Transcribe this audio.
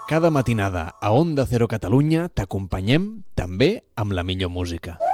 Cada matinada a Onda Cero Catalunya t'acompanyem també amb la millor música.